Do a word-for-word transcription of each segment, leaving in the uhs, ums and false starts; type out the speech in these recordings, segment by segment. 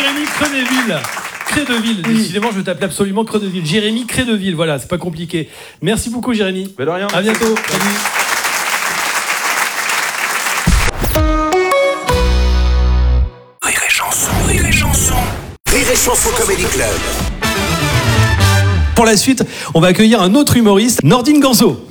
Jérémy Credeville. Credeville, oui. Décidément, je t'appelle absolument Credeville. Jérémy Credeville, voilà, c'est pas compliqué. Merci beaucoup, Jérémy. Mais de rien. À bientôt. Salut. Rire et chanson, rire et chanson. Rire et chanson Comedy Club. Pour la suite, on va accueillir un autre humoriste, Nordine Ganzo.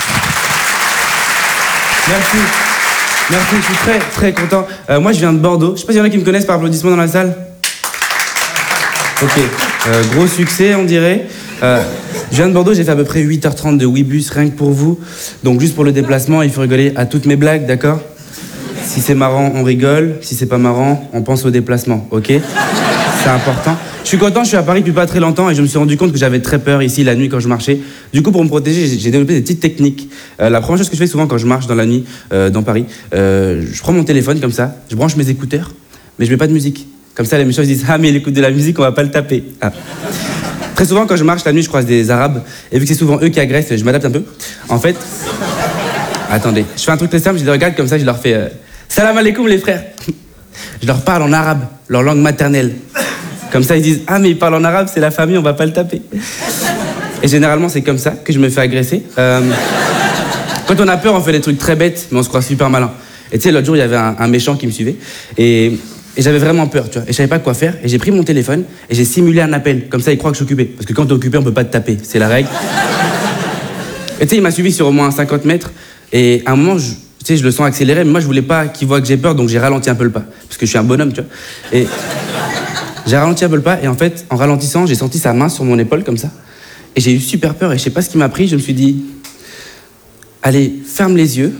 Merci. Merci, je suis très très content. Euh, moi je viens de Bordeaux. Je sais pas s'il y en a qui me connaissent par applaudissement dans la salle. Ok, euh, gros succès on dirait. Euh, je viens de Bordeaux, j'ai fait à peu près huit heures trente de Ouibus rien que pour vous. Donc juste pour le déplacement, il faut rigoler à toutes mes blagues, d'accord ? Si c'est marrant, on rigole. Si c'est pas marrant, on pense au déplacement, ok ? C'est important. Je suis content, je suis à Paris depuis pas très longtemps et je me suis rendu compte que j'avais très peur ici la nuit quand je marchais. Du coup, pour me protéger, j'ai développé des petites techniques. Euh, la première chose que je fais souvent quand je marche dans la nuit, euh, dans Paris, euh, je prends mon téléphone comme ça, je branche mes écouteurs, mais je mets pas de musique. Comme ça, les méchants ils disent « Ah, mais il écoute de la musique, on va pas le taper. Ah. » Très souvent, quand je marche la nuit, je croise des Arabes, et vu que c'est souvent eux qui agressent, je m'adapte un peu. En fait, attendez, je fais un truc très simple, je les regarde comme ça, je leur fais euh, « Salam alaikum les frères !» Je leur parle en arabe, leur langue maternelle. Comme ça, ils disent « Ah, mais il parle en arabe, c'est la famille, on va pas le taper. » Et généralement, c'est comme ça que je me fais agresser. Euh, quand on a peur, on fait des trucs très bêtes, mais on se croit super malin. Et tu sais, l'autre jour, il y avait un, un méchant qui me suivait. Et, et j'avais vraiment peur, tu vois. Et je savais pas quoi faire. Et j'ai pris mon téléphone et j'ai simulé un appel. Comme ça, il croit que je suis occupé. Parce que quand t'es occupé, on peut pas te taper. C'est la règle. Et tu sais, il m'a suivi sur au moins cinquante mètres. Et à un moment, je, tu sais, je le sens accélérer. Mais moi, je voulais pas qu'il voit que j'ai peur, donc j'ai ralenti un peu le pas. Parce que je suis un bonhomme, tu vois. Et... J'ai ralenti un peu le pas et en fait, en ralentissant, j'ai senti sa main sur mon épaule comme ça. Et j'ai eu super peur et je sais pas ce qui m'a pris. Je me suis dit, allez, ferme les yeux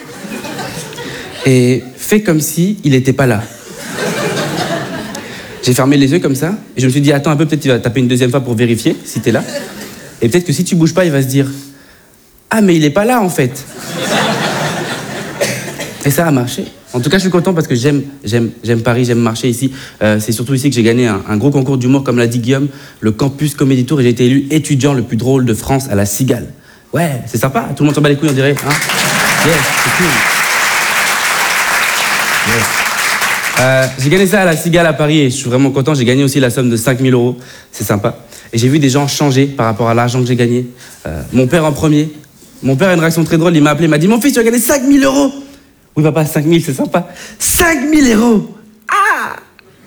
et fais comme si il était pas là. J'ai fermé les yeux comme ça et je me suis dit, attends un peu, peut-être qu'il va taper une deuxième fois pour vérifier si t'es là. Et peut-être que si tu bouges pas, il va se dire, ah mais il est pas là en fait. Et ça a marché. En tout cas, je suis content parce que j'aime, j'aime, j'aime Paris, j'aime marcher ici. Euh, c'est surtout ici que j'ai gagné un, un gros concours d'humour, comme l'a dit Guillaume, le Campus Comedy Tour, et j'ai été élu étudiant le plus drôle de France à la Cigale. Ouais, c'est sympa, tout le monde s'en bat les couilles, on dirait. Hein, yes, c'est cool. Yes. Euh, j'ai gagné ça à la Cigale à Paris et je suis vraiment content. J'ai gagné aussi la somme de cinq mille euros, c'est sympa. Et j'ai vu des gens changer par rapport à l'argent que j'ai gagné. Euh, mon père en premier. Mon père a une réaction très drôle, il m'a appelé, il m'a dit « Mon fils, tu as gagné cinq mille euros !» Oui, papa, cinq mille, c'est sympa. cinq mille euros. Ah.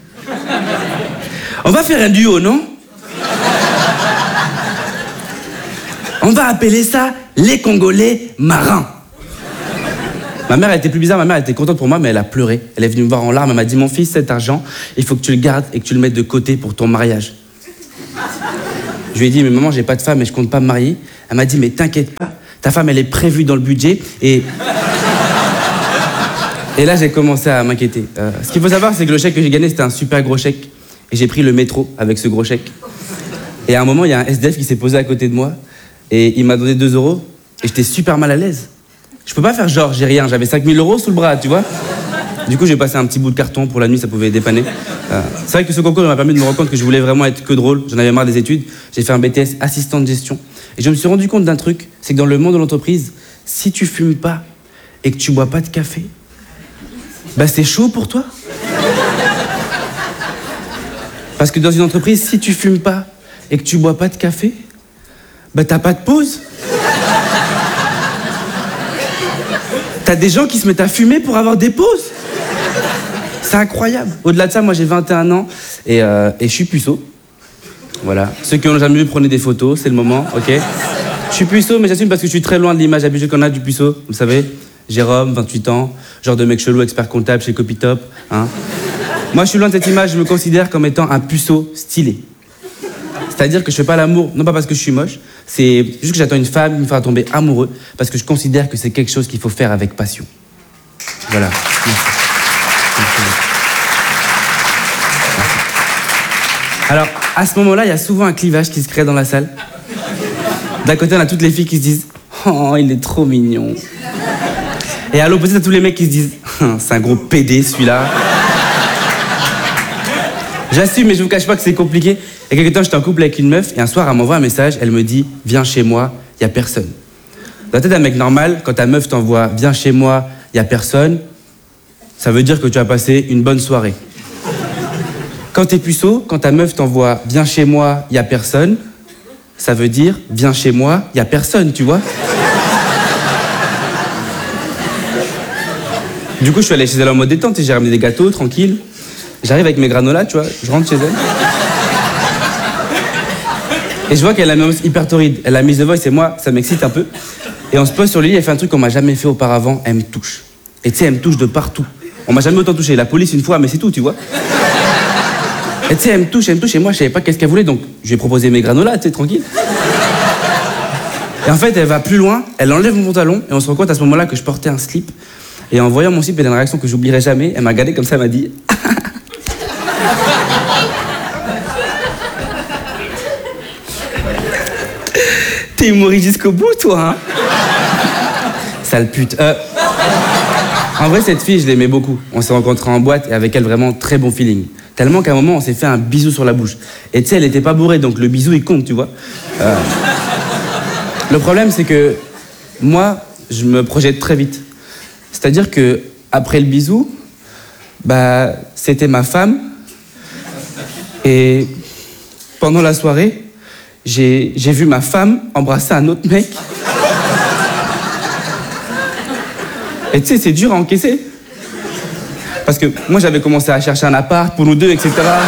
On va faire un duo, non? On va appeler ça les Congolais marins. Ma mère, elle était plus bizarre, ma mère, elle était contente pour moi, mais elle a pleuré. Elle est venue me voir en larmes, elle m'a dit « Mon fils, cet argent, il faut que tu le gardes et que tu le mettes de côté pour ton mariage. » Je lui ai dit « Mais maman, j'ai pas de femme et je compte pas me marier. » Elle m'a dit « Mais t'inquiète pas, ta femme, elle est prévue dans le budget et... » Et là, j'ai commencé à m'inquiéter. Euh, ce qu'il faut savoir, c'est que le chèque que j'ai gagné, c'était un super gros chèque. Et j'ai pris le métro avec ce gros chèque. Et à un moment, il y a un S D F qui s'est posé à côté de moi. Et il m'a donné deux euros. Et j'étais super mal à l'aise. Je peux pas faire genre, j'ai rien. J'avais cinq mille euros sous le bras, tu vois. Du coup, j'ai passé un petit bout de carton pour la nuit, ça pouvait dépanner. Euh, c'est vrai que ce concours m'a permis de me rendre compte que je voulais vraiment être que drôle. J'en avais marre des études. J'ai fait un B T S assistant de gestion. Et je me suis rendu compte d'un truc, c'est que dans le monde de l'entreprise, si tu fumes pas et que tu bois pas de café, bah c'est chaud pour toi. Parce que dans une entreprise, si tu fumes pas et que tu bois pas de café, bah t'as pas de pause. T'as des gens qui se mettent à fumer pour avoir des pauses. C'est incroyable. Au-delà de ça, moi j'ai vingt et un ans et, euh, et je suis puceau. Voilà. Ceux qui ont jamais vu, prenez des photos, c'est le moment, ok. Je suis puceau, mais j'assume parce que je suis très loin de l'image habituelle qu'on a du puceau, vous savez. Jérôme, vingt-huit ans, genre de mec chelou, expert comptable chez Copytop, hein. Moi, je suis loin de cette image, je me considère comme étant un puceau stylé. C'est-à-dire que je fais pas l'amour, non pas parce que je suis moche, c'est juste que j'attends une femme qui me fera tomber amoureux, parce que je considère que c'est quelque chose qu'il faut faire avec passion. Voilà. Merci. Merci. Alors, à ce moment-là, il y a souvent un clivage qui se crée dans la salle. D'un côté, on a toutes les filles qui se disent « Oh, il est trop mignon ». Et à l'opposé, t'as tous les mecs qui se disent « C'est un gros pédé, celui-là ». J'assume, mais je vous cache pas que c'est compliqué. Il y a quelques temps, j'étais en couple avec une meuf, et un soir, elle m'envoie un message, elle me dit « Viens chez moi, il y a personne ». Dans la tête d'un mec normal, quand ta meuf t'envoie « Viens chez moi, il y a personne », ça veut dire que tu as passé une bonne soirée. Quand t'es puceau, quand ta meuf t'envoie « viens chez moi, y a personne », ça veut dire « viens chez moi, y a personne », tu vois. Du coup, je suis allé chez elle en mode détente et j'ai ramené des gâteaux, tranquille. J'arrive avec mes granolas, tu vois, je rentre chez elle. Et je vois qu'elle a une meuf hyper torride. Elle a mise de voice et moi, ça m'excite un peu. Et on se pose sur le lit, elle fait un truc qu'on m'a jamais fait auparavant, elle me touche. Et tu sais, elle me touche de partout. On m'a jamais autant touché. La police une fois, mais c'est tout, tu vois. Et tu sais, elle me touche, elle me touche, et moi, je savais pas qu'est-ce qu'elle voulait, donc je lui ai proposé mes granolas, tu sais, tranquille. Et en fait, elle va plus loin, elle enlève mon pantalon, et on se rend compte à ce moment-là que je portais un slip. Et en voyant mon slip, elle a une réaction que j'oublierai jamais. Elle m'a regardé comme ça, elle m'a dit... T'es humoriste jusqu'au bout, toi, hein. Sale pute. Euh... En vrai, cette fille, je l'aimais beaucoup. On s'est rencontrés en boîte, et avec elle, vraiment, très bon feeling. Tellement qu'à un moment, on s'est fait un bisou sur la bouche. Et tu sais, elle était pas bourrée, donc le bisou, il compte, tu vois. Euh... Le problème, c'est que moi, je me projette très vite. C'est-à-dire que après le bisou, bah, c'était ma femme. Et pendant la soirée, j'ai, j'ai vu ma femme embrasser un autre mec. Et tu sais, c'est dur à encaisser. Parce que moi, j'avais commencé à chercher un appart pour nous deux, et cetera.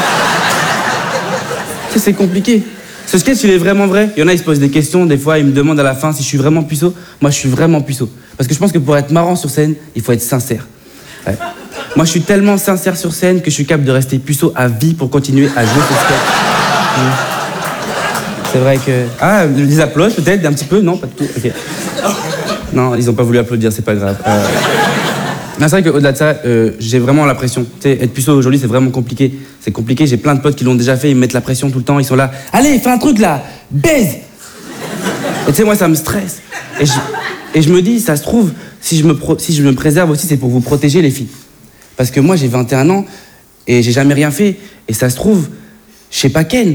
Tu sais, c'est compliqué. Ce sketch, il est vraiment vrai. Il y en a, ils se posent des questions. Des fois, ils me demandent à la fin si je suis vraiment puceau. Moi, je suis vraiment puceau. Parce que je pense que pour être marrant sur scène, il faut être sincère. Ouais. Moi, je suis tellement sincère sur scène que je suis capable de rester puceau à vie pour continuer à jouer ce sketch. Mmh. C'est vrai que... Ah, ils applaudissent peut-être un petit peu? Non, pas du tout. Ok. Non, ils n'ont pas voulu applaudir, c'est pas grave. Euh... Non, c'est vrai qu'au-delà de ça, euh, j'ai vraiment la pression. Tu sais, être puceau aujourd'hui, c'est vraiment compliqué. C'est compliqué, j'ai plein de potes qui l'ont déjà fait, ils me mettent la pression tout le temps, ils sont là. Allez, fais un truc là, baise. Et tu sais, moi, ça me stresse. Et je, et je me dis, ça se trouve, si je me, pro... si je me préserve aussi, c'est pour vous protéger, les filles. Parce que moi, j'ai vingt et un ans et j'ai jamais rien fait. Et ça se trouve, je sais pas ken.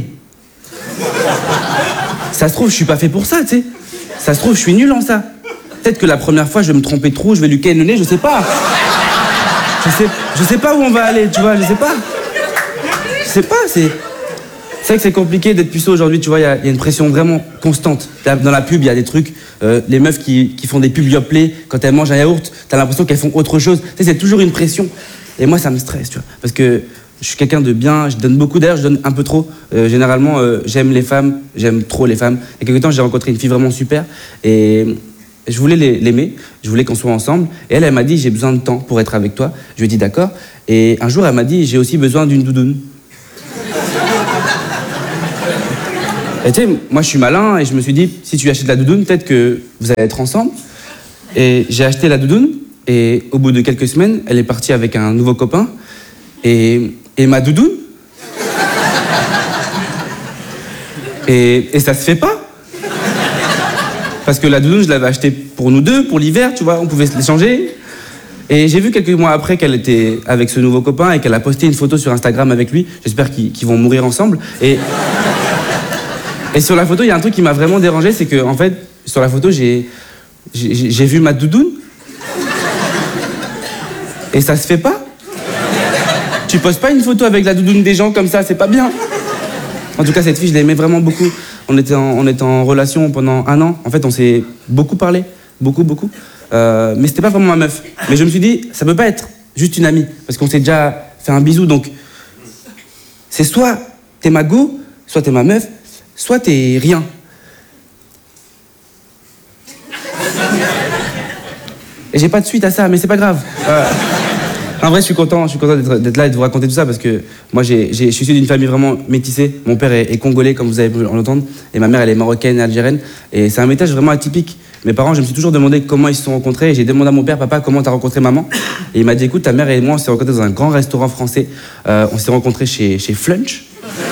Ça se trouve, je suis pas fait pour ça, tu sais. Ça se trouve, je suis nul en ça. Peut-être que la première fois, je vais me tromper trop, je vais lui ken le nez, je sais pas. Je sais, je sais pas où on va aller, tu vois, je sais pas. Je sais pas, c'est... C'est vrai que c'est compliqué d'être puceau aujourd'hui, tu vois, il y, y a une pression vraiment constante. Dans la pub, il y a des trucs, euh, les meufs qui, qui font des pubs Yoplait, quand elles mangent un yaourt, t'as l'impression qu'elles font autre chose. Tu sais, c'est toujours une pression. Et moi, ça me stresse, tu vois, parce que je suis quelqu'un de bien, je donne beaucoup d'air, je donne un peu trop. Euh, généralement, euh, j'aime les femmes, j'aime trop les femmes. Il y a quelque temps, j'ai rencontré une fille vraiment super, et... Je voulais l'aimer, je voulais qu'on soit ensemble. Et elle, elle m'a dit, j'ai besoin de temps pour être avec toi. Je lui ai dit, d'accord. Et un jour, elle m'a dit, j'ai aussi besoin d'une doudoune. Et tu sais, moi, je suis malin et je me suis dit, si tu achètes la doudoune, peut-être que vous allez être ensemble. Et j'ai acheté la doudoune. Et au bout de quelques semaines, elle est partie avec un nouveau copain. Et, et ma doudoune. Et, et ça se fait pas. Parce que la doudoune, je l'avais achetée pour nous deux, pour l'hiver, tu vois, on pouvait se l'échanger. Et j'ai vu quelques mois après qu'elle était avec ce nouveau copain et qu'elle a posté une photo sur Instagram avec lui. J'espère qu'ils qu'ils vont mourir ensemble. Et, et sur la photo, il y a un truc qui m'a vraiment dérangé, c'est que, en fait, sur la photo, j'ai j'ai vu ma doudoune. Et ça se fait pas. Tu poses pas une photo avec la doudoune des gens comme ça, c'est pas bien. En tout cas, cette fille, je l'aimais vraiment beaucoup. On était, en, on était en relation pendant un an. En fait, on s'est beaucoup parlé. Beaucoup, beaucoup. Euh, mais c'était pas vraiment ma meuf. Mais je me suis dit, ça peut pas être juste une amie. Parce qu'on s'est déjà fait un bisou. Donc, c'est soit t'es ma go, soit t'es ma meuf, soit t'es rien. Et j'ai pas de suite à ça, mais c'est pas grave. Euh, En vrai, je suis content, je suis content d'être là et de vous raconter tout ça parce que moi, j'ai, j'ai, je suis issu d'une famille vraiment métissée. Mon père est, est congolais, comme vous avez pu l'entendre, et ma mère, elle est marocaine et algérienne. Et c'est un métage vraiment atypique. Mes parents, je me suis toujours demandé comment ils se sont rencontrés. Et j'ai demandé à mon père, papa, comment t'as rencontré maman? Et il m'a dit, écoute, ta mère et moi, on s'est rencontrés dans un grand restaurant français. Euh, on s'est rencontrés chez, chez Flunch.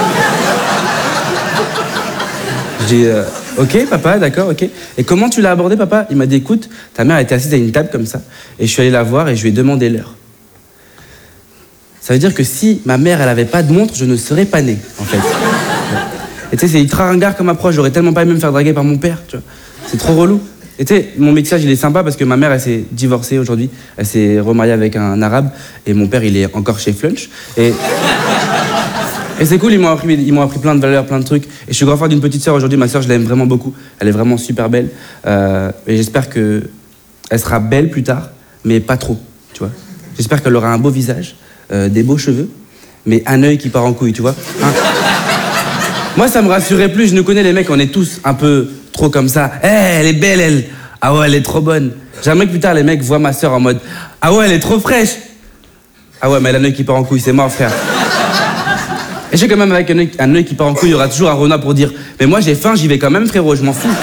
J'ai dit, euh, ok, papa, d'accord, ok. Et comment tu l'as abordé, papa? Il m'a dit, écoute, ta mère était assise à une table comme ça. Et je suis allé la voir et je lui ai demandé l'heure. Ça veut dire que si ma mère, elle avait pas de montre, je ne serais pas né, en fait. Et tu sais, c'est ultra ringard comme approche. J'aurais tellement pas aimé me faire draguer par mon père, tu vois. C'est trop relou. Et tu sais, mon métissage, il est sympa parce que ma mère, elle s'est divorcée aujourd'hui. Elle s'est remariée avec un arabe. Et mon père, il est encore chez Flunch. Et... Et c'est cool, ils m'ont appris, ils m'ont appris plein de valeurs, plein de trucs. Et je suis grand frère d'une petite sœur aujourd'hui. Ma sœur, je l'aime vraiment beaucoup. Elle est vraiment super belle. Euh, et j'espère que elle sera belle plus tard, mais pas trop, tu vois. J'espère qu'elle aura un beau visage, euh, des beaux cheveux, mais un œil qui part en couille, tu vois. Hein. Moi, ça me rassurait plus. Je nous connais, les mecs, on est tous un peu trop comme ça. Eh, hey, elle est belle, elle. Ah ouais, elle est trop bonne. J'aimerais que plus tard, les mecs voient ma sœur en mode ah ouais, elle est trop fraîche. Ah ouais, mais elle a un œil qui part en couille, c'est mort, frère. Et je sais quand même, avec un œil, un œil qui part en couille, il y aura toujours un renard pour dire mais moi, j'ai faim, j'y vais quand même, frérot, je m'en fous.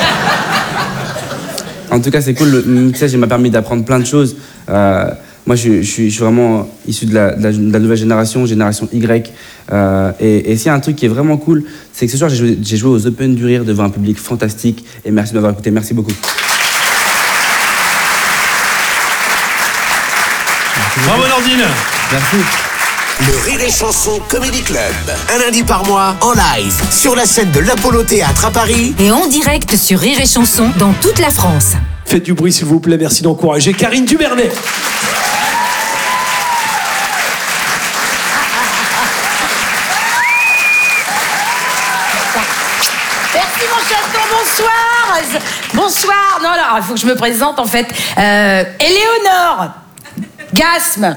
En tout cas, c'est cool. Le mixage m'a permis d'apprendre plein de choses. Euh, moi, je, je, suis, je suis vraiment issu de la, de, la, de la nouvelle génération, génération Y. Euh, et et s'il y a un truc qui est vraiment cool, c'est que ce soir, j'ai joué, j'ai joué aux Open du Rire devant un public fantastique. Et merci de m'avoir écouté. Merci beaucoup. Bravo, Nordine. Merci. Le Rire et Chanson Comedy Club. Un lundi par mois, en live, sur la scène de l'Apollo Théâtre à Paris. Et en direct sur Rire et Chanson dans toute la France. Faites du bruit, s'il vous plaît. Merci d'encourager Karine Dubernet. Merci mon chaton, bonsoir. Bonsoir. Non, alors, il faut que je me présente en fait. Euh, Éléonore Gasme.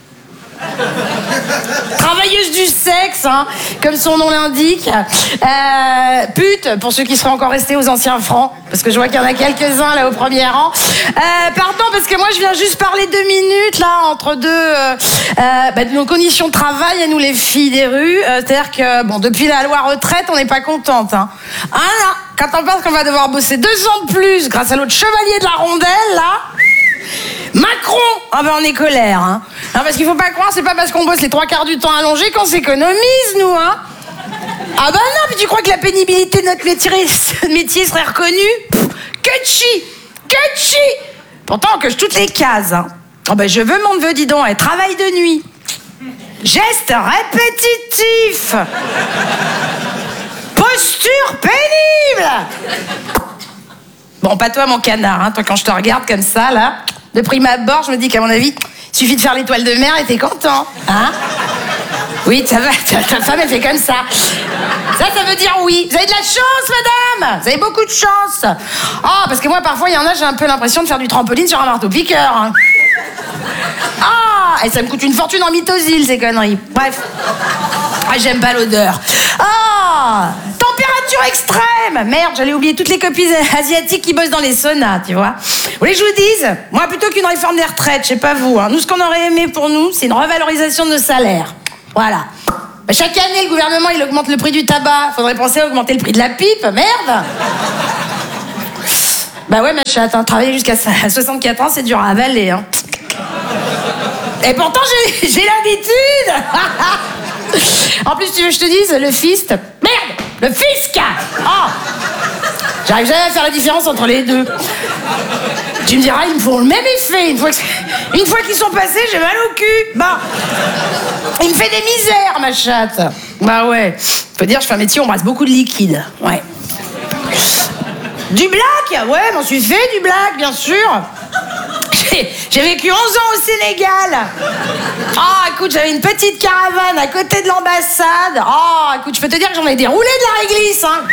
Travailleuse du sexe, hein, comme son nom l'indique. Euh, pute, pour ceux qui seraient encore restés aux anciens francs, parce que je vois qu'il y en a quelques-uns là au premier rang. Euh, pardon, parce que moi je viens juste parler deux minutes là entre deux euh, euh, bah, de nos conditions de travail à nous les filles des rues. Euh, C'est-à-dire que bon, depuis la loi retraite, on n'est pas contente. Hein. Ah non, quand on pense qu'on va devoir bosser deux ans de plus grâce à l'autre chevalier de la rondelle là. Macron, ah ben on est colère, hein. Non, parce qu'il faut pas croire, c'est pas parce qu'on bosse les trois quarts du temps allongé qu'on s'économise, nous, hein. Ah ben non, puis tu crois que la pénibilité de notre métier, métier serait reconnue? Ketchi, ketchi. Pourtant, on coche toutes les cases, hein. Oh ben je veux mon neveu, dis donc, et travail de nuit. Geste répétitif. Posture pénible. Bon, pas toi, mon canard, hein. Toi, quand je te regarde comme ça, là, de prime abord, je me dis qu'à mon avis, il suffit de faire l'étoile de mer et t'es content, hein. Oui, ça va, ta, ta femme, elle fait comme ça. Ça, ça veut dire oui. Vous avez de la chance, madame. Vous avez beaucoup de chance. Ah, parce que moi, parfois, il y en a, j'ai un peu l'impression de faire du trampoline sur un marteau-piqueur, hein. Ah, et ça me coûte une fortune en mitosile, ces conneries. Bref. Ah, j'aime pas l'odeur. Ah, température extrême. Merde, j'allais oublier toutes les copines asiatiques qui bossent dans les saunas, tu vois. Vous voulez que je vous dise? Moi, plutôt qu'une réforme des retraites, je sais pas vous, hein, nous, ce qu'on aurait aimé pour nous, c'est une revalorisation de nos salaires. Voilà. Bah, chaque année, le gouvernement, il augmente le prix du tabac. Faudrait penser à augmenter le prix de la pipe. Merde. Bah ouais, ma chatte, hein, travailler jusqu'à soixante-quatre ans, c'est dur à avaler, hein. Et pourtant, j'ai, j'ai l'habitude. En plus, tu veux que je te dise, le fist... Merde, le fisc. Oh. J'arrive jamais à faire la différence entre les deux. Tu me diras, ils me font le même effet. Une fois, que... Une fois qu'ils sont passés, j'ai mal au cul. Bah, il me fait des misères, ma chatte. Bah ouais. Faut dire, je fais un métier, on brasse beaucoup de liquide. Ouais. Du black? Ouais, m'en suis fait du black, bien sûr. J'ai, j'ai vécu onze ans au Sénégal. Oh, écoute, j'avais une petite caravane à côté de l'ambassade. Oh, écoute, je peux te dire que j'en ai déroulé de la réglisse, hein.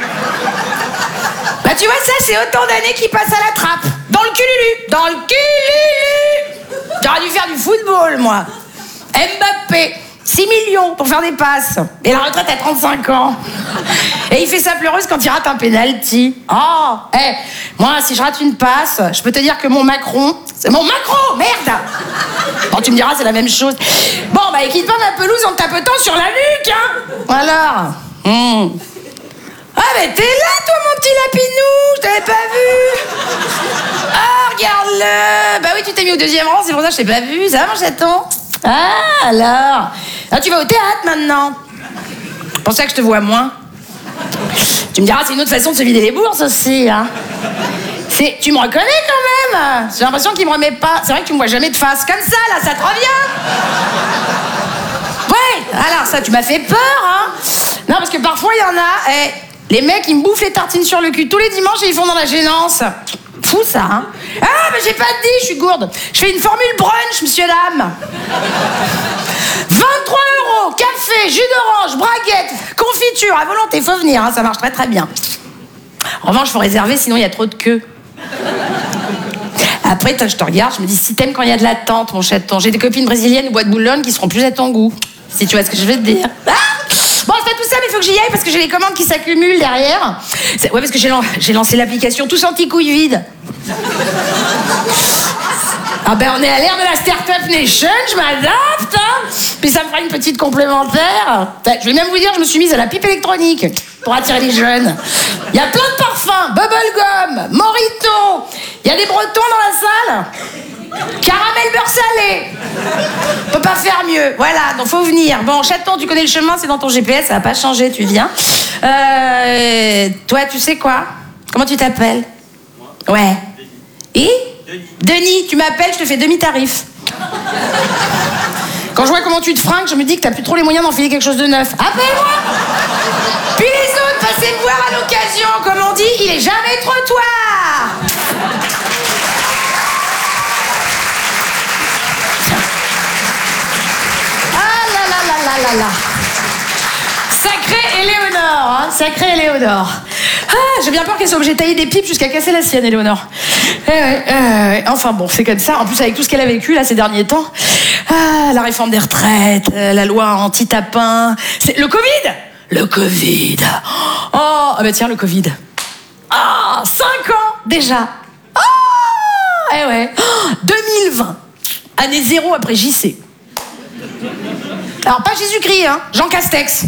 Bah, tu vois, ça, c'est autant d'années qui passent à la trappe. Dans le cululu. Dans le cululu. J'aurais dû faire du football, moi. Mbappé. six millions pour faire des passes. Et la retraite à trente-cinq ans. Et il fait sa pleureuse quand il rate un penalty. Oh, hé, hey, moi, si je rate une passe, je peux te dire que mon Macron... C'est mon Macron, merde. Bon, tu me diras, c'est la même chose. Bon, bah, il quitte pas ma pelouse en tapotant sur la nuque, hein. Voilà. Mmh. Ah, mais t'es là, toi, mon petit lapinou. Je t'avais pas vu. Ah, regarde-le. Bah oui, tu t'es mis au deuxième rang, c'est pour ça que je t'ai pas vu. Ça va, mon chaton? Ah, alors. Ah, tu vas au théâtre, maintenant. C'est pour ça que je te vois moins. Tu me diras, c'est une autre façon de se vider les bourses aussi, hein. C'est... Tu me reconnais quand même. J'ai l'impression qu'il me remet pas. C'est vrai que tu me vois jamais de face. Comme ça, là, ça te revient. Ouais, alors ça, tu m'as fait peur, hein. Non, parce que parfois, il y en a... Eh, les mecs, ils me bouffent les tartines sur le cul tous les dimanches et ils font dans la gênance. Fou, ça, hein. Ah, mais j'ai pas dit, je suis gourde. Je fais une formule brunch, monsieur, dame. vingt-trois euros, café, café, jus d'orange, braguette, confiture, à volonté, faut venir, hein, ça marche très très bien. En revanche, faut réserver, sinon il y a trop de queue. Après, toi, je te regarde, je me dis, si t'aimes quand il y a de l'attente, mon chaton, j'ai des copines brésiliennes au bois de Boulogne qui seront plus à ton goût. Si tu vois ce que je veux te dire. Ah bon, je fais tout ça, mais il faut que j'y aille parce que j'ai les commandes qui s'accumulent derrière. C'est... Ouais, parce que j'ai, lan... j'ai lancé l'application Tous Anti-Couilles Vides. Ah ben, on est à l'ère de la Startup Nation, je m'adapte, hein. Puis ça me fera une petite complémentaire. Je vais même vous dire, je me suis mise à la pipe électronique pour attirer les jeunes. Il y a plein de parfums, bubblegum, Morito. Il y a des Bretons dans la salle. Caramel beurre salé. On peut pas faire mieux. Voilà, donc faut venir. Bon, chaton, tu connais le chemin, c'est dans ton G P S, ça va pas changer, tu viens. Euh, toi, tu sais quoi? Comment tu t'appelles? Ouais. Et Denis. Denis, tu m'appelles, je te fais demi-tarif. Quand je vois comment tu te fringues, je me dis que t'as plus trop les moyens d'enfiler quelque chose de neuf. Appelle-moi. Puis les autres, passez me voir à l'occasion. Comme on dit, il est jamais trop tard. Ah là là là là là là. Sacré Éléonore, hein, sacré Éléonore. Ah, j'ai bien peur qu'elle soit obligée de tailler des pipes jusqu'à casser la sienne, Éléonore. Eh ouais, eh ouais. Enfin bon, c'est comme ça. En plus, avec tout ce qu'elle a vécu là ces derniers temps, ah, la réforme des retraites, la loi anti-tapin, c'est le Covid. Le Covid. Oh, ah bah tiens, le Covid. Ah, cinq ans déjà. Ah, eh ouais. Oh, deux mille vingt, année zéro après J C. Alors, pas Jésus-Christ, hein, Jean Castex.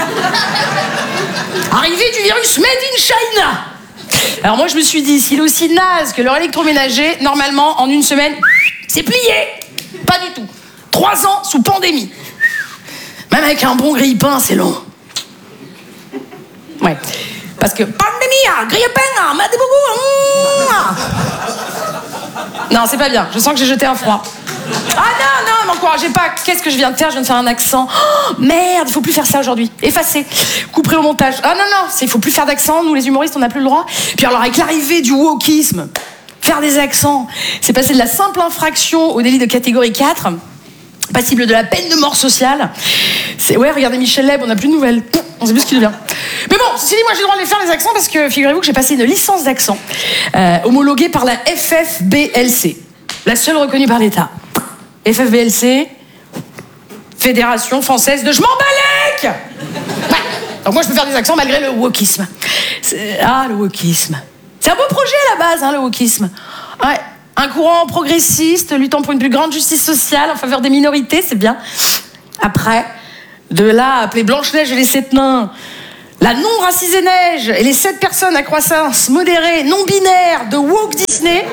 Arrivée du virus Made in China. Alors moi, je me suis dit, s'il est aussi naze que leur électroménager, normalement, en une semaine, c'est plié. Pas du tout. Trois ans sous pandémie. Même avec un bon grille-pain, c'est long. Ouais. Parce que pandémie, grille-pain, m'a dit beaucoup. Non, c'est pas bien. Je sens que j'ai jeté un froid. Ah non, non, m'encouragez pas. Qu'est-ce que je viens de faire? Je viens de faire un accent. Oh, merde, il faut plus faire ça aujourd'hui. Effacé. Couperé au montage. Ah non, non, il faut plus faire d'accent. Nous, les humoristes, on n'a plus le droit. Puis alors, avec l'arrivée du wokisme, faire des accents, c'est passé de la simple infraction au délit de catégorie quatre, passible de la peine de mort sociale. C'est, ouais, regardez Michel Leb, on n'a plus de nouvelles. On sait plus ce qu'il devient. Mais bon, ceci dit, moi j'ai le droit de les faire les accents parce que figurez-vous que j'ai passé une licence d'accent euh, homologuée par la F F B L C, la seule reconnue par l'État. F F B L C, Fédération Française de Je m'en balèque. Ouais. Donc moi je peux faire des accents malgré le wokisme. C'est... Ah, le wokisme. C'est un beau projet à la base, hein, le wokisme. Ouais. Un courant progressiste luttant pour une plus grande justice sociale en faveur des minorités, c'est bien. Après, de là à appeler Blanche-Neige et les sept nains, la non-racisée neige et les sept personnes à croissance modérée, non-binaire de woke Disney.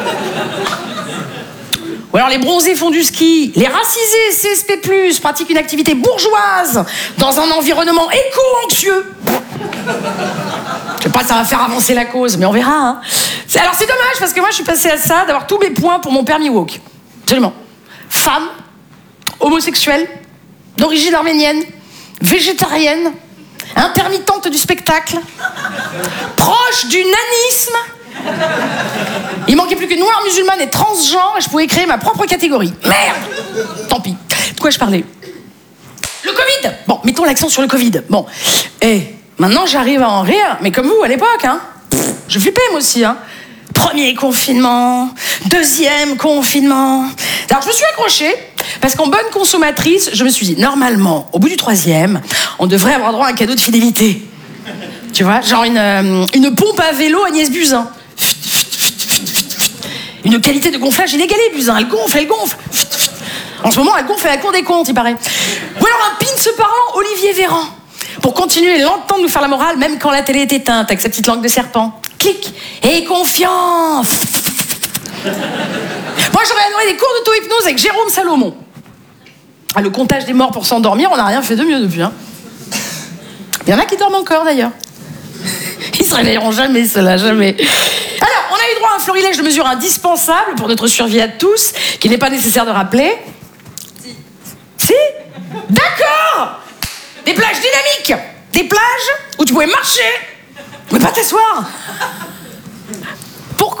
Ou alors les bronzés font du ski, les racisés C S P plus, pratiquent une activité bourgeoise dans un environnement éco-anxieux. Je sais pas si ça va faire avancer la cause, mais on verra. Hein. C'est, alors c'est dommage parce que moi je suis passée à ça d'avoir tous mes points pour mon permis woke. Absolument. Femme, homosexuelle, d'origine arménienne, végétarienne, intermittente du spectacle, proche du nanisme. Il manquait plus que noire, musulmane et transgenre et je pouvais créer ma propre catégorie. Merde. Tant pis. De quoi je parlais? Le Covid. Bon, mettons l'accent sur le Covid. Bon. Et maintenant j'arrive à en rire, mais comme vous à l'époque, hein. Pff, je flippais moi aussi, hein. Premier confinement, deuxième confinement. Alors je me suis accrochée parce qu'en bonne consommatrice, je me suis dit normalement, au bout du troisième, on devrait avoir droit à un cadeau de fidélité. Tu vois, genre une, euh, une pompe à vélo Agnès Buzyn. Une qualité de gonflage inégalée, Buzyn. Elle gonfle, elle gonfle. En ce moment, elle gonfle à la Cour des comptes, il paraît. Ou alors un pin se parlant, Olivier Véran. Pour continuer longtemps de nous faire la morale, même quand la télé est éteinte, avec sa petite langue de serpent. Clic et confiance. Moi, j'aurais adoré des cours d'auto-hypnose avec Jérôme Salomon. Ah, le comptage des morts pour s'endormir, on n'a rien fait de mieux depuis. Hein. Il y en a qui dorment encore, d'ailleurs. Ils se réveilleront jamais, ceux-là, jamais. Alors, on a eu droit à un florilège de mesures indispensables pour notre survie à tous, qu'il n'est pas nécessaire de rappeler. Si. Si ? D'accord ! Des plages dynamiques. Des plages où tu pouvais marcher, mais pas t'asseoir. Pourquoi ?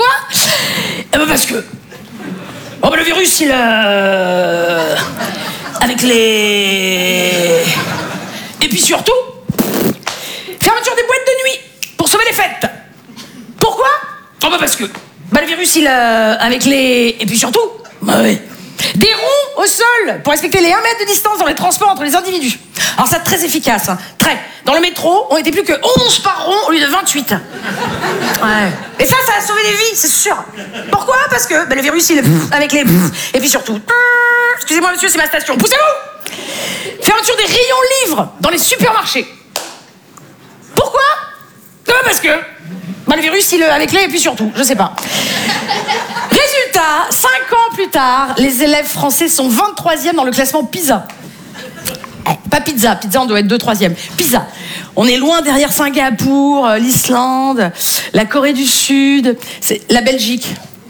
Eh ben parce que... Oh ben le virus, il... Euh... Avec les... puis surtout, fermeture des boîtes de nuit pour sauver les fêtes. Pourquoi? Oh bah parce que bah, le virus, il euh, avec les... Et puis surtout, bah oui, des ronds au sol pour respecter les un mètre de distance dans les transports entre les individus. Alors ça, très efficace, hein. Très. Dans le métro, on était plus que onze par rond au lieu de vingt-huit. Ouais. Et ça, ça a sauvé des vies, c'est sûr. Pourquoi? Parce que bah, le virus, il est avec les... Et puis surtout... Excusez-moi, monsieur, c'est ma station. Poussez-vous! Fermeture des rayons livres dans les supermarchés. Pourquoi? Non, parce que bah, le virus, il est avec les... Et puis surtout, je sais pas. Résultat, cinq ans plus tard, les élèves français sont vingt-troisième dans le classement PISA. Eh, pas pizza, pizza on doit être deux troisième. PISA. On est loin derrière Singapour, euh, l'Islande, la Corée du Sud, c'est la Belgique.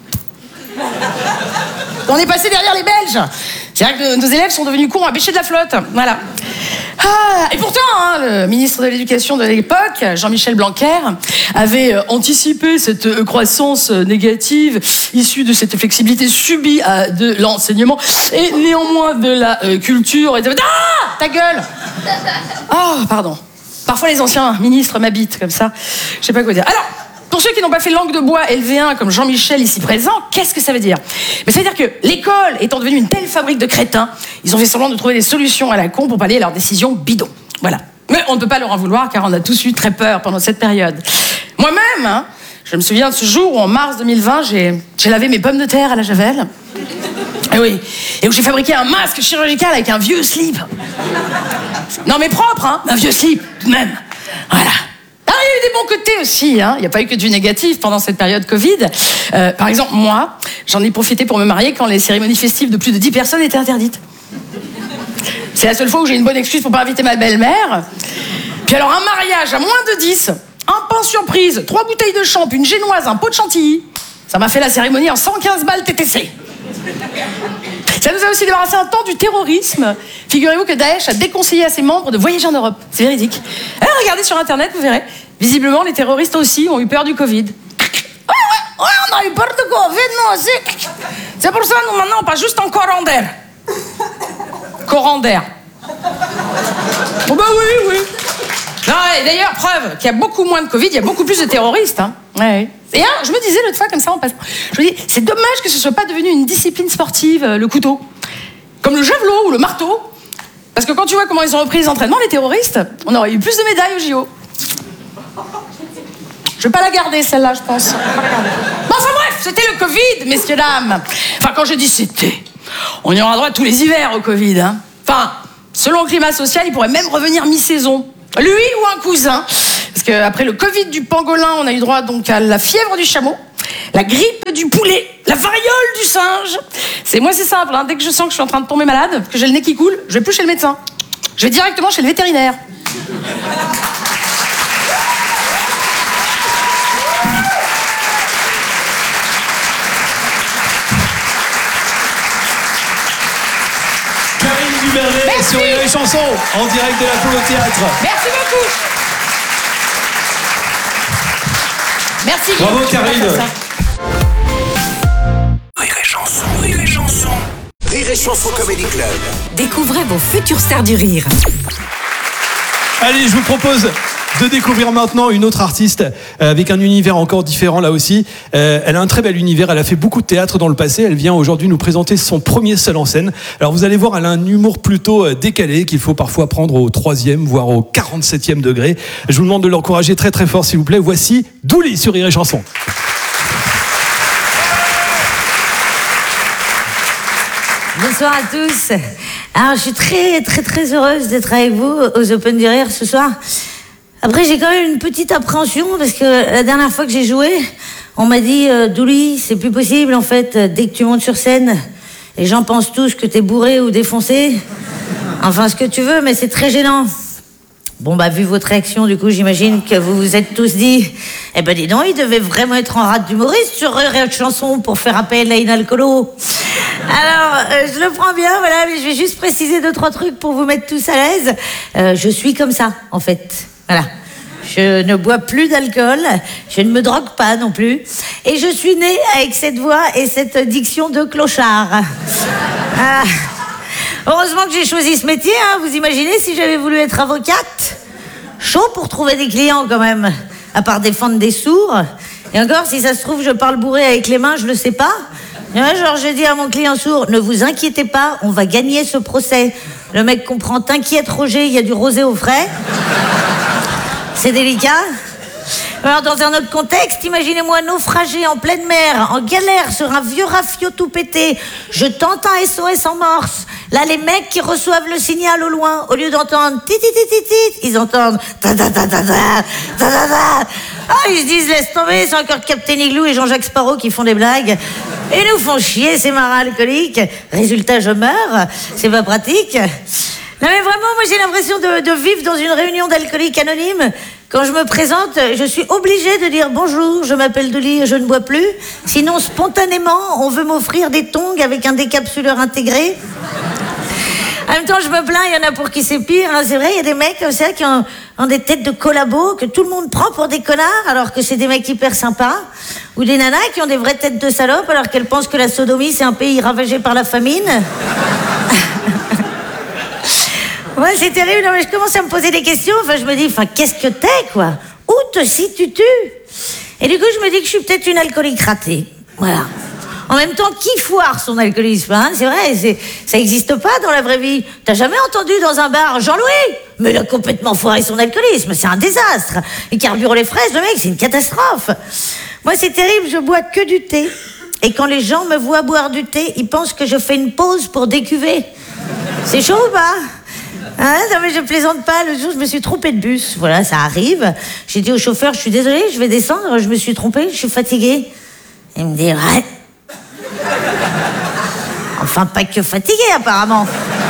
On est passé derrière les Belges. C'est vrai que nos élèves sont devenus cons à bêcher de la flotte. Voilà. Ah, et pourtant, hein, le ministre de l'Éducation de l'époque, Jean-Michel Blanquer, avait anticipé cette croissance négative issue de cette flexibilité subie à de l'enseignement et néanmoins de la euh, culture. Et de... Ah, ta gueule. Oh, pardon. Parfois, les anciens ministres m'habitent comme ça. Je sais pas quoi dire. Alors, pour ceux qui n'ont pas fait langue de bois L V un comme Jean-Michel ici présent, qu'est-ce que ça veut dire? Mais ça veut dire que l'école étant devenue une telle fabrique de crétins, ils ont fait semblant de trouver des solutions à la con pour pallier à leurs décisions bidons. Voilà. Mais on ne peut pas leur en vouloir car on a tous eu très peur pendant cette période. Moi-même, hein, je me souviens de ce jour où en mars deux mille vingt, j'ai, j'ai lavé mes pommes de terre à la javel. Et oui. Et où j'ai fabriqué un masque chirurgical avec un vieux slip. Non mais propre, hein, un vieux slip, tout de même. Voilà. Ah, il y a eu des bons côtés aussi, hein. Il n'y a pas eu que du négatif pendant cette période Covid. Euh, par exemple, moi, j'en ai profité pour me marier quand les cérémonies festives de plus de dix personnes étaient interdites. C'est la seule fois où j'ai une bonne excuse pour pas inviter ma belle-mère. Puis alors, un mariage à moins de dix, un pain surprise, trois bouteilles de champ, une génoise, un pot de chantilly. Ça m'a fait la cérémonie en cent quinze balles T T C. Ça nous a aussi débarrassé un temps du terrorisme. Figurez-vous que Daesh a déconseillé à ses membres de voyager en Europe. C'est véridique. Alors, regardez sur Internet, vous verrez. Visiblement, les terroristes aussi ont eu peur du Covid. Ouais, ouais, ouais, on a eu peur du Covid, nous aussi. C'est pour ça, nous, maintenant, on passe juste en courant d'air. Courant d'air. Oh bah oui, oui. Non, et d'ailleurs, preuve qu'il y a beaucoup moins de Covid, il y a beaucoup plus de terroristes. Hein. Ouais. Et hein, je me disais l'autre fois, comme ça, en passant, je me dis, c'est dommage que ce soit pas devenu une discipline sportive, euh, le couteau. Comme le javelot ou le marteau. Parce que quand tu vois comment ils ont repris les entraînements, les terroristes, on aurait eu plus de médailles au J O. Je vais pas la garder, celle-là, je pense. Bon, enfin bref, c'était le Covid, messieurs, dames. Enfin, quand je dis c'était, on y aura droit tous les hivers au Covid. Hein. Enfin, selon le climat social, il pourrait même revenir mi-saison. Lui ou un cousin. Parce qu'après le Covid du pangolin, on a eu droit donc à la fièvre du chameau, la grippe du poulet, la variole du singe. C'est moi, c'est simple. Hein. Dès que je sens que je suis en train de tomber malade, que j'ai le nez qui coule, je vais plus chez le médecin. Je vais directement chez le vétérinaire. Karine Dubernet sur les chansons en direct de l'Apollo Théâtre. Merci beaucoup. Merci. Bravo Karine. Rire et chanson, rire et chanson. Rire et chanson Comedy Club. Découvrez vos futures stars du rire. Allez, je vous propose de découvrir maintenant une autre artiste euh, avec un univers encore différent là aussi. Euh, elle a un très bel univers, elle a fait beaucoup de théâtre dans le passé. Elle vient aujourd'hui nous présenter son premier seul en scène. Alors vous allez voir, elle a un humour plutôt euh, décalé qu'il faut parfois prendre au troisième, voire au quarante-septième degré. Je vous demande de l'encourager très très fort s'il vous plaît. Voici Douli sur Rire et Chanson. Bonsoir à tous. Alors, je suis très, très, très heureuse d'être avec vous aux Open du Rire ce soir. Après, j'ai quand même une petite appréhension parce que la dernière fois que j'ai joué, on m'a dit euh, Douli, c'est plus possible en fait. Dès que tu montes sur scène, les gens pensent tous que t'es bourré ou défoncé. Enfin, ce que tu veux, mais c'est très gênant. Bon, bah, vu votre réaction, du coup, j'imagine que vous vous êtes tous dit eh ben, dis donc, il devait vraiment être en rate d'humoriste sur Rire et Chanson pour faire appel à une alcoolo. Alors, euh, je le prends bien, voilà, mais je vais juste préciser deux, trois trucs pour vous mettre tous à l'aise. Euh, je suis comme ça, en fait. Voilà. Je ne bois plus d'alcool, je ne me drogue pas non plus. Et je suis née avec cette voix et cette diction de clochard. Ah. Heureusement que j'ai choisi ce métier, hein. Vous imaginez si j'avais voulu être avocate? Chaud pour trouver des clients quand même, à part défendre des sourds. Et encore, si ça se trouve, je parle bourré avec les mains, je le sais pas. Ouais, genre, je dis à mon client sourd, ne vous inquiétez pas, on va gagner ce procès. Le mec comprend, t'inquiète Roger, il y a du rosé au frais. C'est délicat. Alors, dans un autre contexte, imaginez-moi naufragé en pleine mer, en galère sur un vieux rafio tout pété. Je tente un S O S en morse. Là, les mecs qui reçoivent le signal au loin, au lieu d'entendre tit tit tit tit tit, ils entendent ta ta ta ta ta ta ta ta. Ah, ils se disent laisse tomber, c'est encore Captain Igloo et Jean-Jacques Sparrow qui font des blagues. Et nous font chier ces marins alcooliques. Résultat, je meurs. C'est pas pratique. Non mais vraiment, moi j'ai l'impression de, de vivre dans une réunion d'alcooliques anonymes. Quand je me présente, je suis obligée de dire bonjour, je m'appelle Dolly et je ne bois plus. Sinon, spontanément, on veut m'offrir des tongs avec un décapsuleur intégré. En même temps, je me plains, il y en a pour qui c'est pire. Hein. C'est vrai, il y a des mecs comme ça qui ont, ont des têtes de collabos, que tout le monde prend pour des connards, alors que c'est des mecs hyper sympas. Ou des nanas qui ont des vraies têtes de salopes, alors qu'elles pensent que la sodomie, c'est un pays ravagé par la famine. Ouais, c'est terrible, non, mais je commence à me poser des questions. Enfin, je me dis, enfin, qu'est-ce que t'es, quoi? Où te situes-tu? Et du coup, je me dis que je suis peut-être une alcoolique ratée. Voilà. En même temps, qui foire son alcoolisme, hein? C'est vrai, c'est, ça n'existe pas dans la vraie vie. T'as jamais entendu dans un bar Jean-Louis? Mais il a complètement foiré son alcoolisme, c'est un désastre. Il carbure les fraises, le mec, c'est une catastrophe. Moi, c'est terrible, je bois que du thé. Et quand les gens me voient boire du thé, ils pensent que je fais une pause pour décuver. C'est chaud ou pas? Hein, non mais je plaisante pas, le jour je me suis trompée de bus, voilà, ça arrive. J'ai dit au chauffeur, je suis désolée, je vais descendre, je me suis trompée, je suis fatiguée. Il me dit, ouais. Enfin, pas que fatiguée apparemment.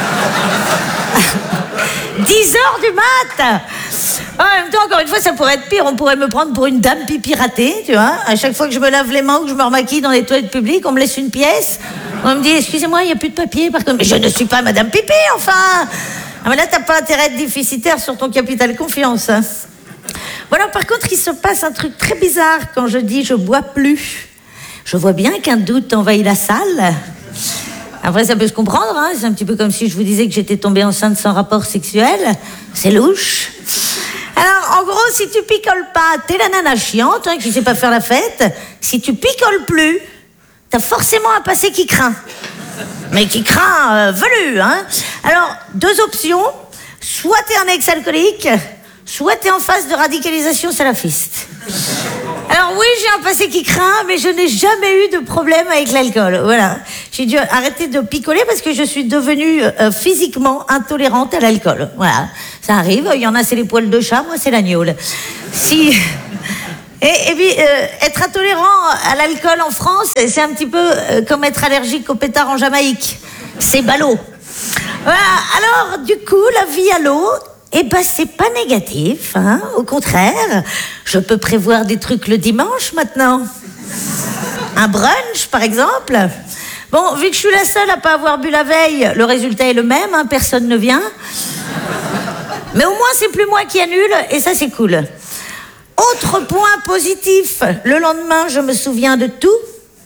dix heures du mat. En même temps, encore une fois, ça pourrait être pire, on pourrait me prendre pour une dame pipi ratée, tu vois. À chaque fois que je me lave les mains ou que je me remaquille dans les toilettes publiques, on me laisse une pièce. On me dit, excusez-moi, il n'y a plus de papier, par contre. Mais je ne suis pas Madame Pipi, enfin. Ah mais là, t'as pas intérêt à être déficitaire sur ton capital confiance. Hein. Voilà, par contre, il se passe un truc très bizarre quand je dis je bois plus. Je vois bien qu'un doute envahit la salle. Après, ça peut se comprendre, hein. C'est un petit peu comme si je vous disais que j'étais tombée enceinte sans rapport sexuel. C'est louche. Alors, en gros, si tu picoles pas, t'es la nana chiante, hein, qui sait pas faire la fête. Si tu picoles plus, t'as forcément un passé qui craint. Mais qui craint euh, velu, hein. Alors, deux options. Soit t'es un ex-alcoolique, soit t'es en phase de radicalisation salafiste. Alors oui, j'ai un passé qui craint, mais je n'ai jamais eu de problème avec l'alcool. Voilà. J'ai dû arrêter de picoler parce que je suis devenue euh, physiquement intolérante à l'alcool. Voilà. Ça arrive. Il y en a, c'est les poils de chat. Moi, c'est la gnôle. Si... Et, et puis, euh, être intolérant à l'alcool en France, c'est un petit peu euh, comme être allergique au pétard en Jamaïque. C'est ballot. Voilà. Alors, du coup, la vie à l'eau, eh ben, c'est pas négatif, hein. Au contraire, je peux prévoir des trucs le dimanche maintenant. Un brunch, par exemple. Bon, vu que je suis la seule à pas avoir bu la veille, le résultat est le même, hein, personne ne vient. Mais au moins, c'est plus moi qui annule, et ça, c'est cool. Autre point positif, le lendemain, je me souviens de tout.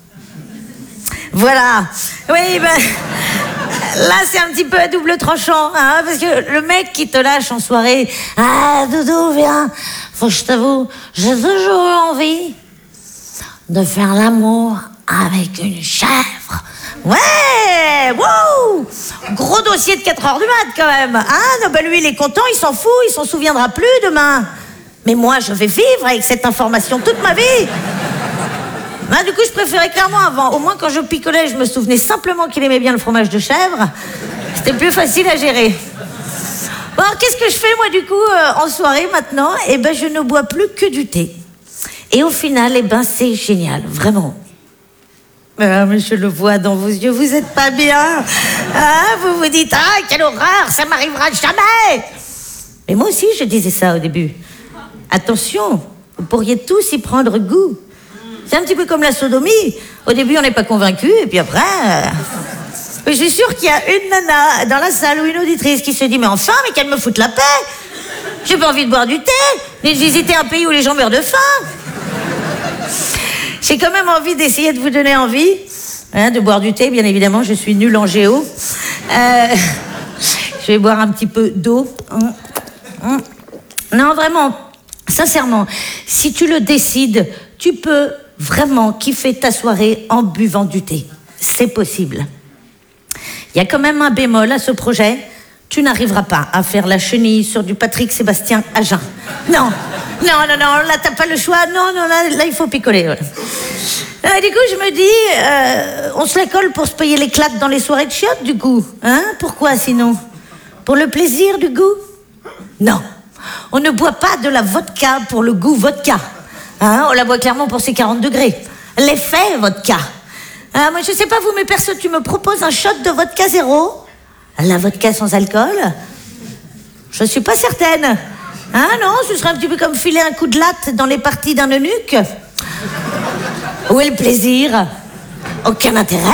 Voilà. Oui, ben, là, c'est un petit peu à double tranchant, hein, parce que le mec qui te lâche en soirée, « Ah, Doudou, viens, faut que je t'avoue, j'ai toujours envie de faire l'amour avec une chèvre. » Ouais, wow, gros dossier de quatre heures du mat, quand même. Hein, non, ben lui, il est content, il s'en fout, il s'en souviendra plus demain. Mais moi, je vais vivre avec cette information toute ma vie. Ben, du coup, je préférais clairement avant. Au moins, quand je picolais, je me souvenais simplement qu'il aimait bien le fromage de chèvre. C'était plus facile à gérer. Bon, alors, qu'est-ce que je fais, moi, du coup, euh, en soirée, maintenant? Eh ben, je ne bois plus que du thé. Et au final, eh ben, c'est génial, vraiment. Ah, mais je le vois dans vos yeux, vous êtes pas bien. Ah, vous vous dites, ah, quelle horreur, ça m'arrivera jamais. Mais moi aussi, je disais ça au début. Attention, vous pourriez tous y prendre goût. C'est un petit peu comme la sodomie. Au début, on n'est pas convaincu, et puis après... Euh... Je suis sûre qu'il y a une nana dans la salle ou une auditrice qui se dit « Mais enfin, mais qu'elle me foute la paix. J'ai pas envie de boire du thé, ni de visiter un pays où les gens meurent de faim. » J'ai quand même envie d'essayer de vous donner envie, hein, de boire du thé, bien évidemment, je suis nulle en géo. Euh, je vais boire un petit peu d'eau. Non, vraiment, sincèrement, si tu le décides, tu peux vraiment kiffer ta soirée en buvant du thé. C'est possible. Il y a quand même un bémol à ce projet. Tu n'arriveras pas à faire la chenille sur du Patrick Sébastien à jeun. Non, non, non, non, là, t'as pas le choix. Non, non, là, là il faut picoler. Ouais. Euh, du coup, je me dis, euh, on se la colle pour se payer les claques dans les soirées de chiottes, du coup. Hein? Pourquoi, sinon? Pour le plaisir du goût? Non. On ne boit pas de la vodka pour le goût vodka. Hein? On la boit clairement pour ses quarante degrés. L'effet vodka. Ah, moi, je sais pas vous, mais perso, tu me proposes un shot de vodka zéro? La vodka sans alcool? Je suis pas certaine. Ah non, ce serait un petit peu comme filer un coup de latte dans les parties d'un eunuque. Où est le plaisir? Aucun intérêt.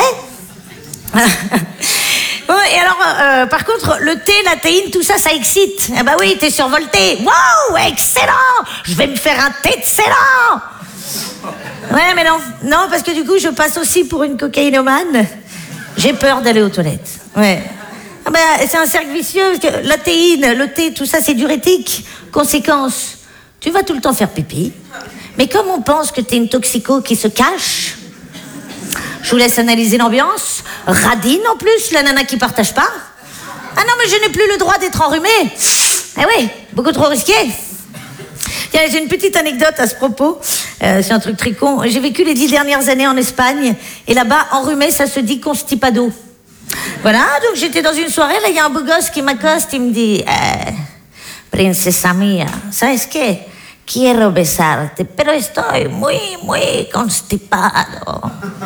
Bon, et alors, euh, par contre, le thé, la théine, tout ça, ça excite. Ah bah oui, t'es survolté. Wow, excellent! Je vais me faire un thé excellent! Ouais, mais non, non, parce que du coup, je passe aussi pour une cocaïnomane. J'ai peur d'aller aux toilettes. Ouais. Ah ben, c'est un cercle vicieux, parce que la théine, le thé, tout ça, c'est diurétique. Conséquence, tu vas tout le temps faire pipi. Mais comme on pense que t'es une toxico qui se cache, je vous laisse analyser l'ambiance. Radine en plus, la nana qui partage pas. Ah non, mais je n'ai plus le droit d'être enrhumée. Ah oui, beaucoup trop risqué. Tiens, j'ai une petite anecdote à ce propos. Euh, c'est un truc très con. J'ai vécu les dix dernières années en Espagne. Et là-bas, enrhumé, ça se dit constipado. Voilà, donc j'étais dans une soirée, là, il y a un beau gosse qui m'accoste, il me dit eh, Princesa mía, ¿sabes qué? Quiero besarte, pero estoy muy, muy constipado.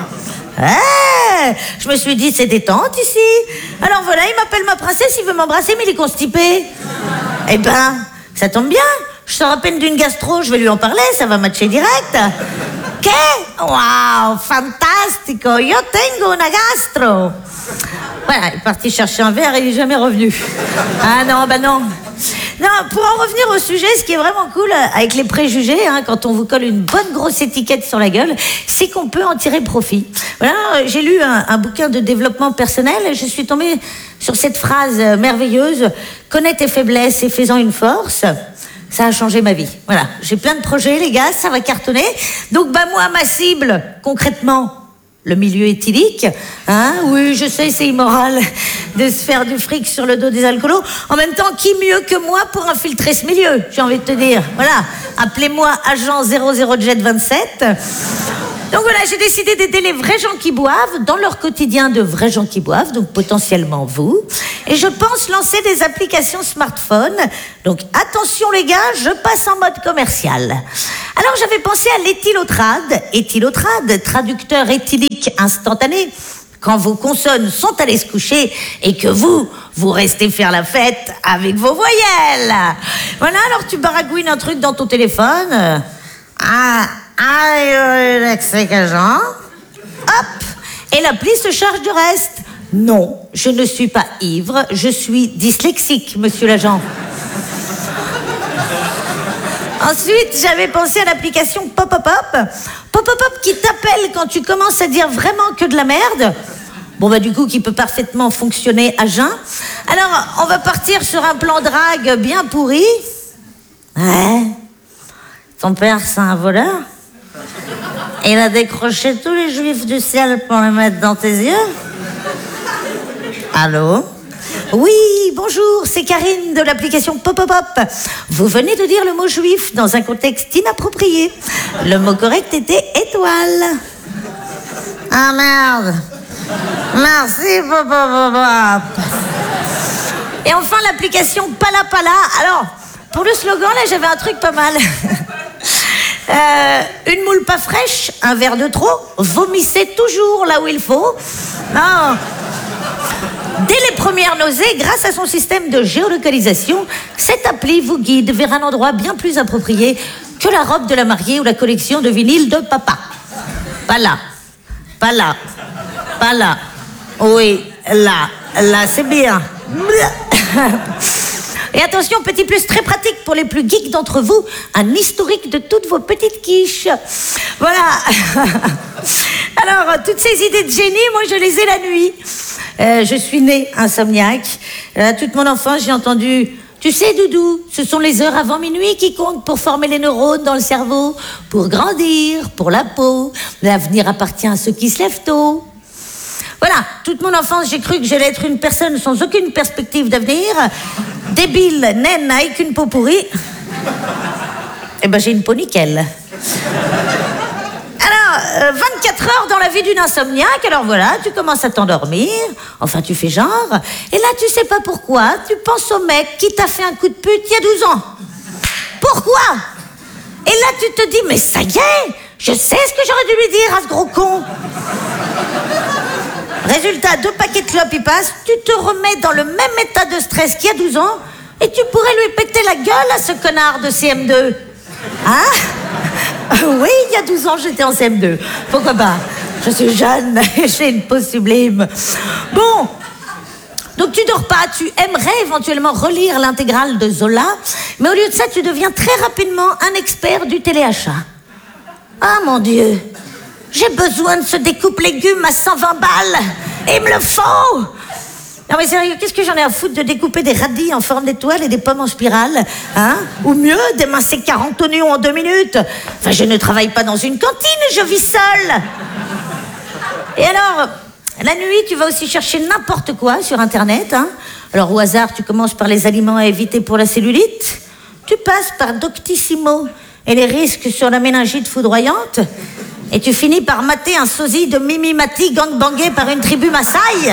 Eh, je me suis dit, c'est détente ici. Alors voilà, il m'appelle ma princesse, il veut m'embrasser, mais il est constipé. Eh ben, ça tombe bien. Je sors à peine d'une gastro, je vais lui en parler, ça va matcher direct. Que? Wow, fantastico, yo tengo una gastro. Voilà, il est parti chercher un verre et il n'est jamais revenu. Ah non, bah non. Non, pour en revenir au sujet, ce qui est vraiment cool avec les préjugés, hein, quand on vous colle une bonne grosse étiquette sur la gueule, c'est qu'on peut en tirer profit. Voilà, j'ai lu un, un bouquin de développement personnel et je suis tombée sur cette phrase merveilleuse « Connais tes faiblesses et fais-en une force ». Ça a changé ma vie. Voilà, j'ai plein de projets, les gars, ça va cartonner. Donc, bah moi, ma cible, concrètement, le milieu éthylique. Hein? Oui, je sais, c'est immoral de se faire du fric sur le dos des alcoolos. En même temps, qui mieux que moi pour infiltrer ce milieu? J'ai envie de te dire. Voilà, appelez-moi agent zéro zéro jet vingt-sept. Donc voilà, j'ai décidé d'aider les vrais gens qui boivent dans leur quotidien de vrais gens qui boivent, donc potentiellement vous. Et je pense lancer des applications smartphone. Donc attention les gars, je passe en mode commercial. Alors j'avais pensé à l'éthylotrade. Éthylotrade, traducteur éthylique instantané. Quand vos consonnes sont allées se coucher et que vous, vous restez faire la fête avec vos voyelles. Voilà, alors tu baragouines un truc dans ton téléphone. Ah... Ah, c'est que genre. Hop, et l'appli se charge du reste. Non, je ne suis pas ivre, je suis dyslexique, monsieur l'agent. Ensuite, j'avais pensé à l'application Pop Pop Pop. Pop Pop Pop qui t'appelle quand tu commences à dire vraiment que de la merde. Bon, bah, du coup, qui peut parfaitement fonctionner à jeun. Alors, on va partir sur un plan drague bien pourri. Ouais. Ton père, c'est un voleur? Il a décroché tous les juifs du ciel pour les mettre dans tes yeux? Allô? Oui, bonjour, c'est Karine de l'application Pop Pop Pop. Vous venez de dire le mot juif dans un contexte inapproprié. Le mot correct était étoile. Ah merde. Merci Pop Pop Pop. Et enfin l'application Pala Pala. Alors, pour le slogan, là, j'avais un truc pas mal. Euh, une moule pas fraîche, un verre de trop, vomissez toujours là où il faut. Non. Dès les premières nausées, grâce à son système de géolocalisation, cette appli vous guide vers un endroit bien plus approprié que la robe de la mariée ou la collection de vinyles de papa. Pas là, pas là, pas là. Oui, là, là, c'est bien. Et attention, petit plus très pratique pour les plus geeks d'entre vous, un historique de toutes vos petites quiches. Voilà. Alors, toutes ces idées de génie, moi, je les ai la nuit. Euh, je suis née insomniaque. Euh, toute mon enfance, j'ai entendu... Tu sais, Doudou, ce sont les heures avant minuit qui comptent pour former les neurones dans le cerveau, pour grandir, pour la peau. L'avenir appartient à ceux qui se lèvent tôt. Voilà, toute mon enfance, j'ai cru que j'allais être une personne sans aucune perspective d'avenir, débile, naine, avec une peau pourrie. Eh ben, j'ai une peau nickel. Alors, euh, vingt-quatre heures dans la vie d'une insomniaque, alors voilà, tu commences à t'endormir, enfin tu fais genre, et là tu sais pas pourquoi, tu penses au mec qui t'a fait un coup de pute il y a douze ans. Pourquoi? Et là tu te dis, mais ça y est, je sais ce que j'aurais dû lui dire à ce gros con. Résultat, deux paquets de clopes y passent, tu te remets dans le même état de stress qu'il y a douze ans, et tu pourrais lui péter la gueule à ce connard de C M deux. Hein? Oui, il y a douze ans, j'étais en C M deux. Pourquoi pas? Je suis jeune, j'ai une peau sublime. Bon, donc tu dors pas, tu aimerais éventuellement relire l'intégrale de Zola, mais au lieu de ça, tu deviens très rapidement un expert du téléachat. Ah mon Dieu, j'ai besoin de ce découpe légumes à cent vingt balles, et il me le faut. Non mais sérieux, qu'est-ce que j'en ai à foutre de découper des radis en forme d'étoile et des pommes en spirale, hein? Ou mieux, d'émincer quarante oignons en deux minutes. Enfin, je ne travaille pas dans une cantine, je vis seule. Et alors, la nuit, tu vas aussi chercher n'importe quoi sur Internet, hein? Alors, au hasard, tu commences par les aliments à éviter pour la cellulite. Tu passes par Doctissimo et les risques sur la méningite foudroyante. Et tu finis par mater un sosie de Mimi Mati gangbangé par une tribu Maasai.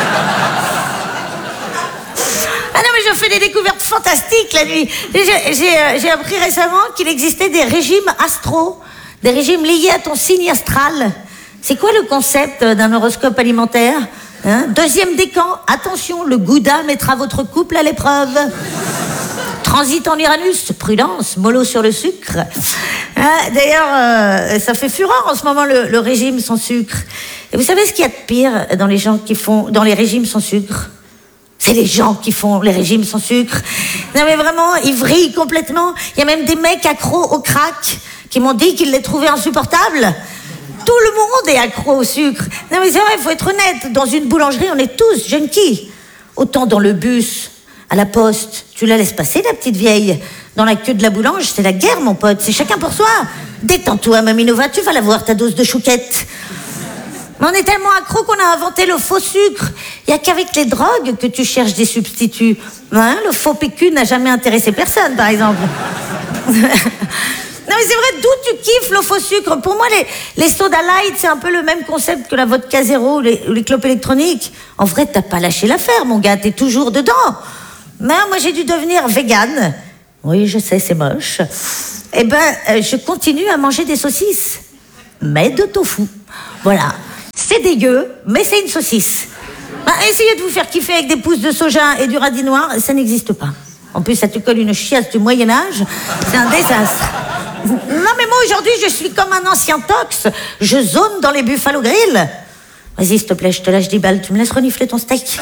Ah non, mais je fais des découvertes fantastiques la nuit. J'ai, j'ai, j'ai appris récemment qu'il existait des régimes astro, des régimes liés à ton signe astral. C'est quoi le concept d'un horoscope alimentaire, hein? Deuxième décan, attention, le gouda mettra votre couple à l'épreuve. Transit en Uranus, prudence, mollo sur le sucre. Hein, d'ailleurs, euh, ça fait fureur en ce moment le, le régime sans sucre. Et vous savez ce qu'il y a de pire dans les gens qui font, dans les régimes sans sucre? C'est les gens qui font les régimes sans sucre. Non mais vraiment, ils vrillent complètement. Il y a même des mecs accros au crack qui m'ont dit qu'ils les trouvaient insupportables. Tout le monde est accro au sucre. Non mais c'est vrai, il faut être honnête. Dans une boulangerie, on est tous junkies. Autant dans le bus, à la poste, tu la laisses passer, la petite vieille. Dans la queue de la boulange, c'est la guerre, mon pote. C'est chacun pour soi. Détends-toi, Maminova, tu vas l'avoir, ta dose de chouquette. Mais on est tellement accro qu'on a inventé le faux sucre. Il n'y a qu'avec les drogues que tu cherches des substituts. Hein, le faux P Q n'a jamais intéressé personne, par exemple. Non mais c'est vrai, d'où tu kiffes le faux sucre? Pour moi, les, les soda light, c'est un peu le même concept que la vodka zéro ou les, ou les clopes électroniques. En vrai, t'as pas lâché l'affaire, mon gars, t'es toujours dedans. Mais moi, j'ai dû devenir végane. Oui, je sais, c'est moche. Eh ben, euh, je continue à manger des saucisses. Mais de tofu. Voilà. C'est dégueu, mais c'est une saucisse. Ben, essayez de vous faire kiffer avec des pousses de soja et du radis noir, ça n'existe pas. En plus, ça te colle une chiasse du Moyen-Âge. C'est un désastre. Non, mais moi, aujourd'hui, je suis comme un ancien tox. Je zone dans les Buffalo Grill. Vas-y, s'il te plaît, je te lâche dix balles. Tu me laisses renifler ton steak.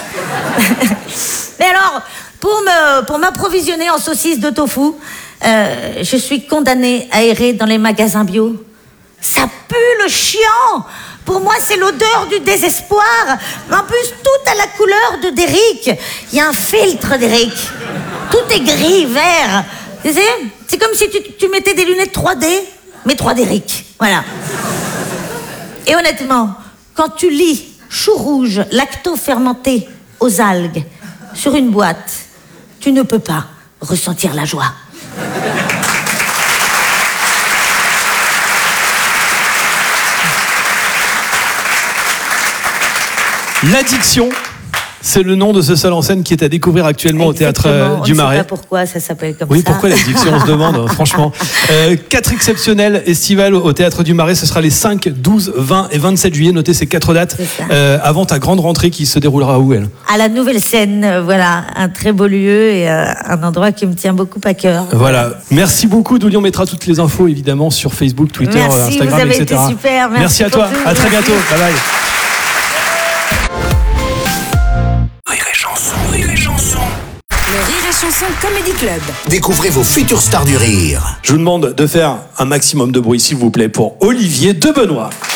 Mais alors, pour me, pour m'approvisionner en saucisses de tofu, euh, je suis condamnée à errer dans les magasins bio. Ça pue le chiant. Pour moi, c'est l'odeur du désespoir. En plus, tout a la couleur de Derrick. Il y a un filtre, Derrick. Tout est gris, vert. Tu sais, c'est comme si tu, tu mettais des lunettes trois D, mais trois D Derrick. Voilà. Et honnêtement, quand tu lis chou rouge lacto-fermenté aux algues sur une boîte, tu ne peux pas ressentir la joie. L'addiction, c'est le nom de ce seul en scène qui est à découvrir actuellement Exactement. au Théâtre du Marais. On ne sait pas pourquoi ça s'appelle comme oui, ça. Oui, pourquoi l'addiction, on se demande, franchement. Euh, quatre exceptionnels estivales au Théâtre du Marais. Ce sera les cinq, douze, vingt et vingt-sept juillet. Notez ces quatre dates euh, avant ta grande rentrée qui se déroulera où, elle? À la Nouvelle Scène, euh, voilà. Un très beau lieu et euh, un endroit qui me tient beaucoup à cœur. Voilà. Merci beaucoup, Douli. On mettra toutes les infos, évidemment, sur Facebook, Twitter, Merci, Instagram, vous avez et cetera. été super. Merci, Merci à toi. Tout. À très Merci. bientôt. Bye bye. Rire et chanson, rire et chanson. Le Rire et Chanson Comedy Club. Découvrez vos futures stars du rire. Je vous demande de faire un maximum de bruit, s'il vous plaît, pour Olivier de Benoît.